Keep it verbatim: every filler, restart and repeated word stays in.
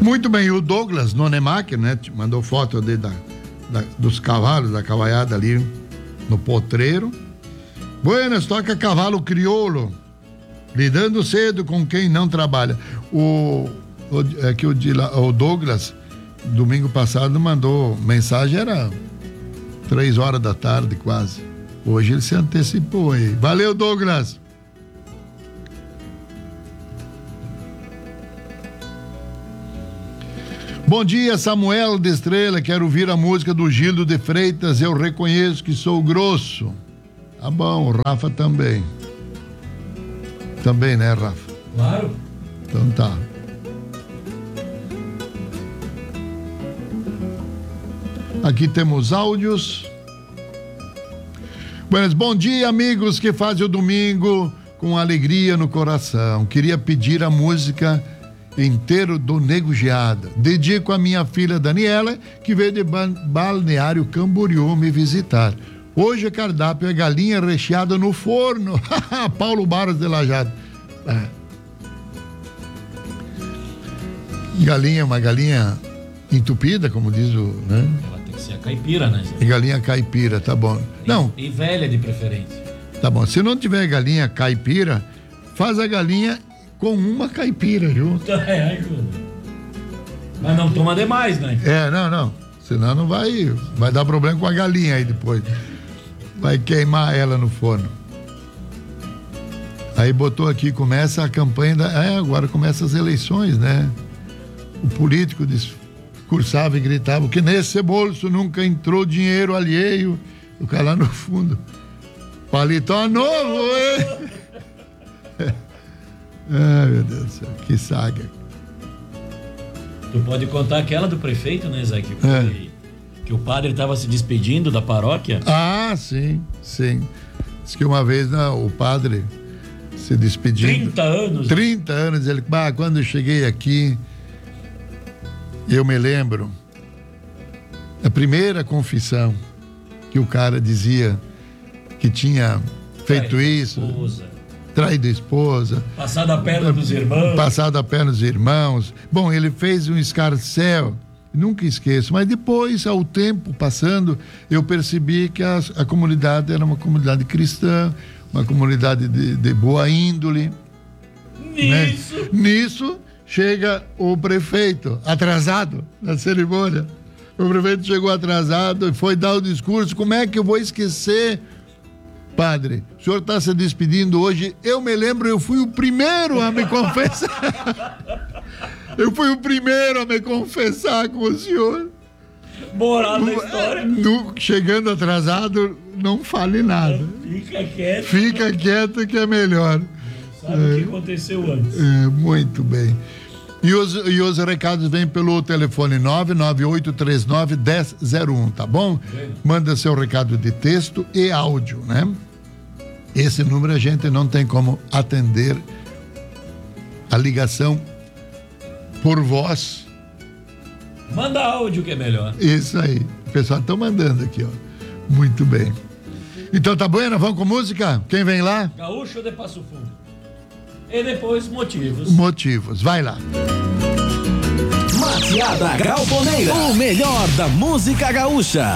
Muito bem, o Douglas Nonemacher, né, mandou foto de, da, da, dos cavalos, da cavaiada ali no potreiro. Buenas, toca cavalo crioulo, lidando cedo com quem não trabalha. O, o, é que o, o Douglas, domingo passado, mandou mensagem, era três horas da tarde quase. Hoje ele se antecipou aí. Valeu, Douglas! Bom dia, Samuel de Estrela, quero ouvir a música do Gildo de Freitas, eu reconheço que sou grosso. Tá bom, o Rafa também. Também, né, Rafa? Claro. Então tá. Aqui temos áudios. Buenas, bom dia, amigos que fazem o domingo com alegria no coração. Queria pedir a música inteiro do Nego Geada. Dedico a minha filha Daniela, que veio de Balneário Camboriú me visitar. Hoje o cardápio é galinha recheada no forno. Paulo Barros de Lajado. É. Galinha, uma galinha entupida, como diz o... Né? Ela tem que ser a caipira, né? E galinha caipira, tá bom. E, não. E velha de preferência. Tá bom. Se não tiver galinha caipira, faz a galinha com uma caipira junto. É, ajuda. Mas não toma demais, né? É, não, não. Senão não vai, vai dar problema com a galinha aí depois. Vai queimar ela no forno. Aí botou aqui, começa a campanha da... É, agora começa as eleições, né? O político discursava e gritava que nesse bolso nunca entrou dinheiro alheio. O cara lá no fundo. Paletó novo, hein? Ai, meu Deus do céu, que saga. Tu pode contar aquela do prefeito, né, Zé? Que, É. que o padre estava se despedindo da paróquia. Ah, sim, sim. Diz que uma vez, não, o padre se despedindo. trinta anos. trinta anos, ele, bah, quando eu cheguei aqui, eu me lembro, a primeira confissão que o cara dizia que tinha feito Traído isso. Esposa. Traído a esposa. Passado a perna dos irmãos. Passado a perna dos irmãos. Bom, ele fez um escarcéu, nunca esqueço, mas depois, ao tempo passando, eu percebi que a, a comunidade era uma comunidade cristã, uma comunidade de, de boa índole. Nisso. Né? Nisso, chega o prefeito, atrasado na cerimônia. O prefeito chegou atrasado e foi dar o discurso. Como é que eu vou esquecer? Padre, o senhor está se despedindo hoje. Eu me lembro, eu fui o primeiro a me confessar. Eu fui o primeiro a me confessar com o senhor. Moral da história. No, chegando atrasado, não fale nada. Fica quieto. Fica quieto que é melhor. Sabe é, o que aconteceu antes. É, muito bem. E os, e os recados vêm pelo telefone nove nove oito três nove, um zero zero um, tá bom? Manda seu recado de texto e áudio, né? Esse número a gente não tem como atender a ligação por voz. Manda áudio que é melhor. Isso aí. O pessoal está mandando aqui, ó. Muito bem. Então tá bueno, vamos com música? Quem vem lá? Gaúcho de Passo Fundo. E depois motivos. Motivos. Vai lá. Mateada Galponeira. O melhor da música gaúcha.